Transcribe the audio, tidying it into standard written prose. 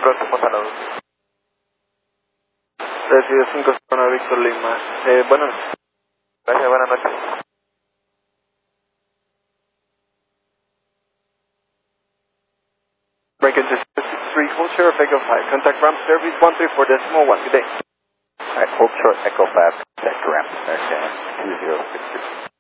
próximos a la 2. Recibe 509 Víctor Lima. Bueno. Gracias, buenas noches. Break into 63, hold short Echo 5. Contact ramp service 134.1. Good day. Alright, hold short Echo 5. Contact ramp. Okay, 2063.